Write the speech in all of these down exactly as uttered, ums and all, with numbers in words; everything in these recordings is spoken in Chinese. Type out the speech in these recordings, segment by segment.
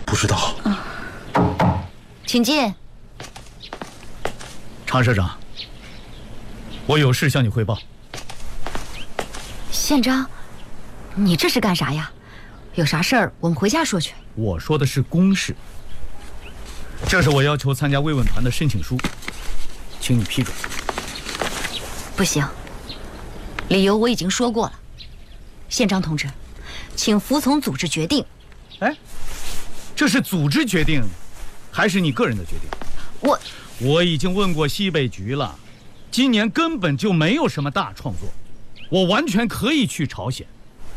不知道。 啊，请进。 常社长，我有事向你汇报。 县长，你这是干啥呀？有啥事儿我们回家说去。 我说的是公事。这是我要求参加慰问团的申请书，请你批准。 不行，理由我已经说过了。县长同志，请服从组织决定。 哎，这是组织决定，还是你个人的决定？ 我我已经问过西北局了，今年根本就没有什么大创作，我完全可以去朝鲜。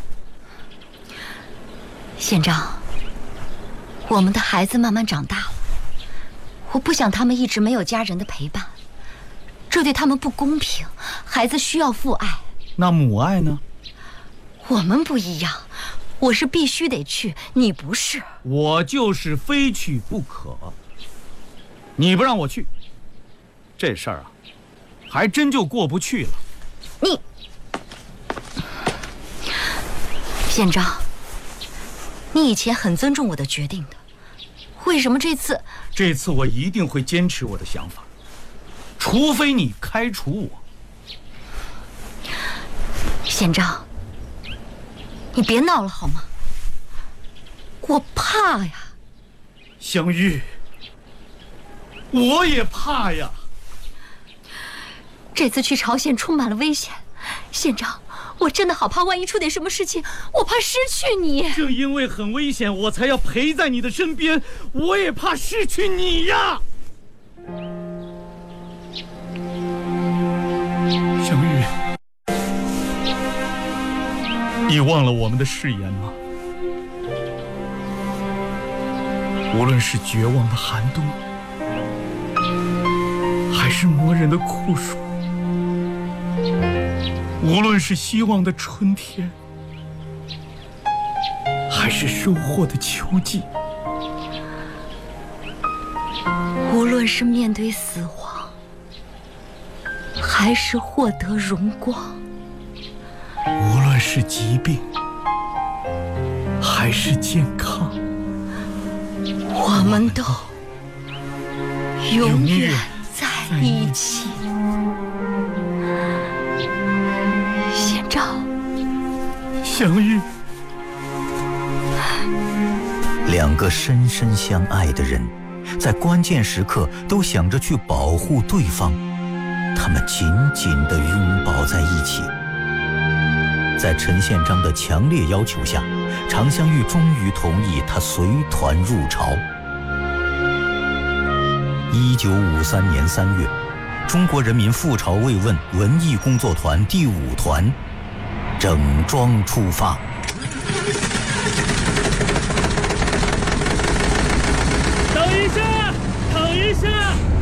县长，我们的孩子慢慢长大了，我不想他们一直没有家人的陪伴，这对他们不公平。孩子需要父爱， 那母爱呢？ 我们不一样，我是必须得去，你不是。 我就是非去不可。你不让我去，这事儿啊，还真就过不去了。 你，县长，你以前很尊重我的决定的，为什么这次？ 这次我一定会坚持我的想法，除非你开除我。 县长，你别闹了好吗？我怕呀。 香玉，我也怕呀。 这次去朝鲜充满了危险，县长，我真的好怕，万一出点什么事情，我怕失去你。 正因为很危险，我才要陪在你的身边，我也怕失去你呀。香玉，你忘了我们的誓言吗？无论是绝望的寒冬，还是磨人的酷暑，无论是希望的春天，还是收获的秋季， 无论是面对死亡，还是获得荣光， 无论是疾病，还是健康， 我们都永远在一起。县长， 香玉， 两个深深相爱的人，在关键时刻都想着去保护对方，他们紧紧地拥抱在一起。在陈宪章的强烈要求下，常香玉终于同意他随团入朝。一九五三年三月，中国人民赴朝慰问文艺工作团第五团整装出发。 等一下，等一下！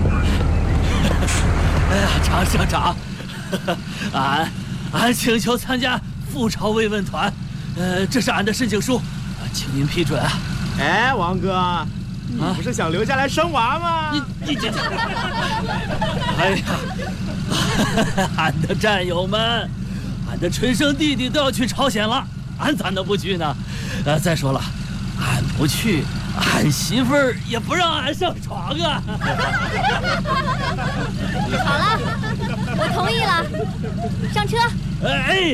哎呀，常社长，俺俺请求参加赴朝慰问团，呃，这是俺的申请书，请您批准啊！ 哎，王哥，你不是想留下来生娃吗？ 你你这，哎呀，俺的战友们，俺的纯生弟弟都要去朝鲜了，俺咋能不去呢？呃，再说了，俺不去，俺媳妇儿也不让俺上床啊！ 好了，我同意了，上车。 哎。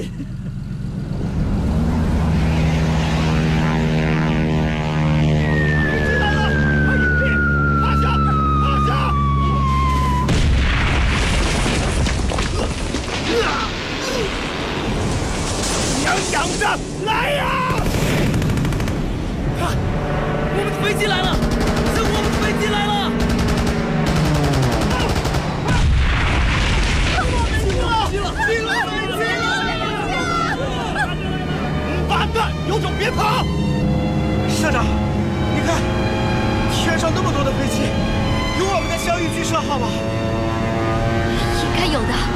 养着来呀！ 看，我们的飞机来了！是我们的飞机来了！ 我们进了，进了，进了，进了！完蛋，有种别跑！社长，你看，天上那么多的飞机，有我们的香玉居社号吗？ 应该有的。